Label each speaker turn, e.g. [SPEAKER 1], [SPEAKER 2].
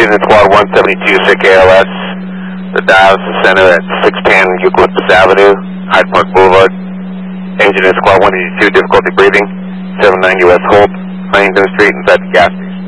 [SPEAKER 1] Engine in Squad 172, Sick ALS. The dialysis center at 610 Eucalyptus Avenue, Hyde Park Boulevard. Engine in Squad 182, difficulty breathing. 79 US Holt, Huntington Street, inside the gas station.